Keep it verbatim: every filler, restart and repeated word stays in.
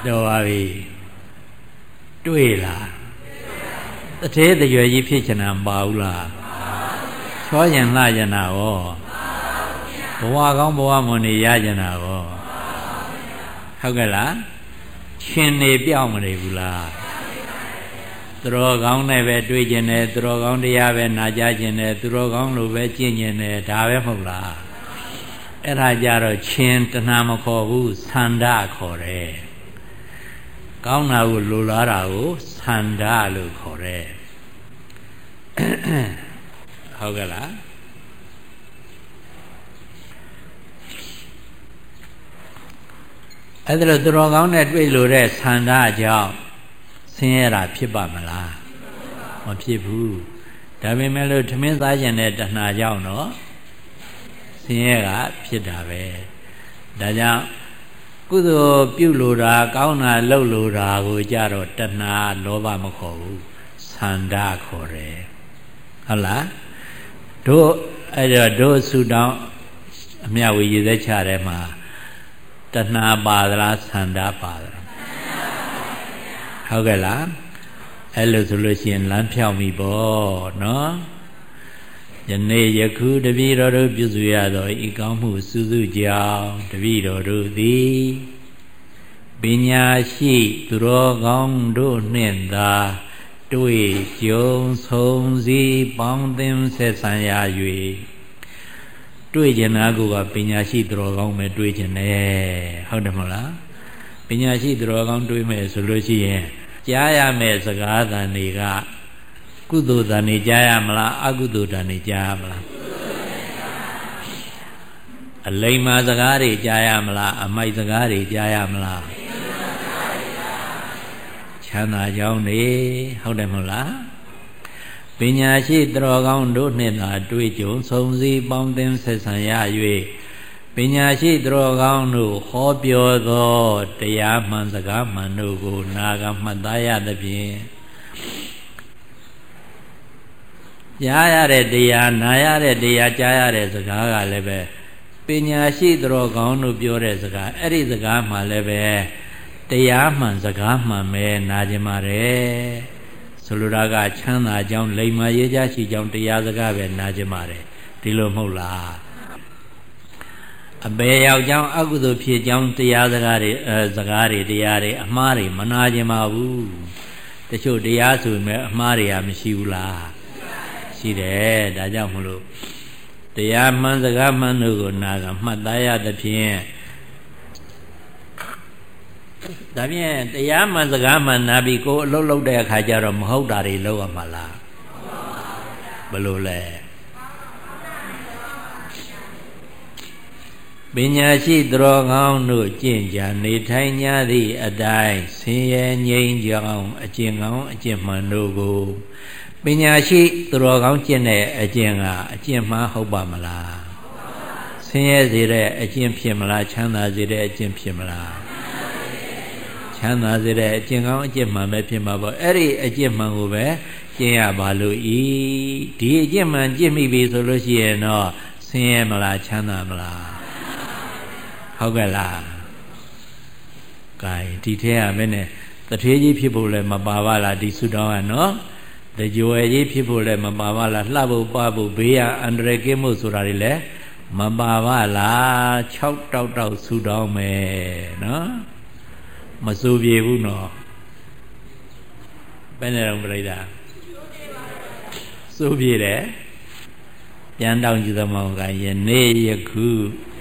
တော်ပါပြီတွေ့လားတထေးတရွယ်ကြီးဖြစ်ချင်တာမပါဘူးလားချောရင်လှကျင်တာရောဘဝကောင်းဘဝမွန်နေရကျင်တာရောဟုတ်ကဲ့လားရှင်နေပြောင်းမနေဘူးလားသူတော်ကောင်းနဲ့ပဲတွေ့ကျင်တယ်သူတော်ကောင်းတရားပဲနာကြားကျင်တယ်သူတော်ကောင်းလိုပဲကျင့်ကျင်တယ်ဒါပဲမဟုတ်လားအဲ့ဒါကြတော့ရှင်တဏှာမခေါ်ဘူးသန္တာခေါ်တယ်ကောင်းတာကိုလိုလားတာကိုသန္တာလို့ခေါ်တယ်ဟုတ်ကဲ့လားအဲ့ဒါလို့သူတော်ကောင်းနဲ့တွေ့လို့တဲ့သန္တာကြောင့်ဆင်းရဲတာဖြစ်ပါမလားမဖြစ်ဘူးဒါပေမဲ့လို့ထမင်းစားကျင်တဲ့တဏှာကြောင့်တော့ဆင်းရဲကဖြစ်တာပဲဒါကြောင့်ကုသိုလ်ပြုလို့တာကောင်းတာလုပ်လို့တာကိုကြတော့တဏှာလောဘမခေါ်ဘူးသန္တာခေါ်တယ်ဟုတ်လားတို့အဲ့တော့တို့ဆူတောင်းအမြဝေရည်သက်ချတဲ့မှာတဏှာပါသလားသန္တာပါသလားဟုတ်ကဲ့လားအဲ့လိုဆိုလို့ရှိရင်လမ်းဖြောင်းပြီပေါ့နော်ယနေ့ယခုတပည့်တော်တို့ပြုစုရသောဤကောင်းမှုစုစုကြောင့်တပည့်တော်တို့သည်ပညာရှိသူတော်ကောင်းတို့နှင့်သာတွေ့ကြုံဆုံးစည်းပေါင်းသင်းဆက်ဆံရ၍တွေ့ကျင်တာကပညာရှိသူတော်ကောင်းပဲတွေ့ကျင်တယ်ဟုတ်တယ်မဟုတ်လားပညာရှိသူတော်ကောင်းတွေ့မယ်ဆိုလို့ရှိရင်ကြားရမယ်စကားသံတွေကကုသိုလ်သံတွေကြားရမလားအကုသိုလ်သံတွေကြားရမလားအလိမ္မာစကားတွေကြားရမလားအမိုက်စကားတွေကြားရမလားချမ်းသာကြောင်းနေဟုတ်တယ်မဟုတ်လားပညာရှိသူတော်ကောင်းတို့နှင့်သာတွေ့ကြုံဆုံးစည်းပေါင်းသင်းဆက်ဆံရ၍ပညာရှိသူတော်ကောင်းတို့ဟောပြောသောတရားမှန်စကားမှန်တို့ကိုနာဂမှတ်သားရသဖြင့်ကြားရတဲ့တရားနာရတဲ့တရားကြားရတဲ့စကားကလည်းပဲပညာရှိသူတော်ကောင်းတို့ပြောတဲ့စကားအဲ့ဒီစကားမှလည်းပဲတရားမှန်စကားမှန်ပဲနာကြမှာတယ်ဆိုလိုတာကချမ်းသာကြောင်းလိမ္မာရေးကြရှိကြောင်းတရားစကားပဲနာကြမှာတယ်ဒီလိုမဟုတ်လားအပေရောက်ကြောင်းအကုသိုလ်ဖြစ်ကြောင်းတရားစကားတွေအဲစကားတွေတရားတွေအမှားတွေမနာကြမှာဘူးတချို့တရားဆိုရင်အမှားတွေကမရှိဘူးလားရှိတယ်ဒါကြောင့်မလို့တရားမှန်စကားမှန်တို့ကိုနာကမှတ်သားရသဖြင့်ဒါဖြင့်တရားမှန်စကားမှန်နာပြီးကိုယ်အလုပ်လုပ်တဲ့အခါကျတော့မဟုတ်တာတွေလုပ်ရမှာလားဘယ်လိုလဲပညာရှိသူတော်ကောင်းတို့ကျင့်ကြံနေထိုင်ကြသည့်အတိုင်းဆင်းရဲငြိမ်းချမ်းအကျင့်ကောင်းအကျင့်မှန်တို့ကိုပညာရှိသူတော်ကောင်းကျင့်တဲ့အကျင့်ကအကျင့်မှန်ဟုတ်ပါမလားဆင်းရဲစေတဲ့အကျင့်ဖြစ်မလားချမ်းသာစေတဲ့အကျင့်ဖြစ်မလားချမ်းသာစေတဲ့အကျင့်ကောင်းအကျင့်မှန်ပဲဖြစ်မှာပေါ့အဲ့ဒီအကျင့်မှန်ကိုပဲကျင့်ရပါလို့ဤဒီအကျင့်မှန်ကျင့်မိပြီဆိုလို့ရှိရင်တော့ဆင်းရဲမလားချမ်းသာမလားဟုတ်ကဲ့လားကဲဒီထဲကမင်းနဲ့တထေးကြီးဖြစ်ဖို့လည်းမပါပါလားဒီဆုတောင်းကနော်တကြွယ်ကြီးဖြစ်ဖို့လည်းမပါပါလားလှဖို့ပဖို့ဘေးရအန္တရာယ်ကင်းမှုဆိုတာတွေလည်းမပါပါလား၆တောက်တောက်ဆုတောင်းမယ်နော်မစိုးပြေဘူးနော်ဘယ်နဲ့တော့ပြလိုက်တာစိုးပြေတယ်ပြန်တောင်းကြည့်သမောင်ကယနေ့ယခု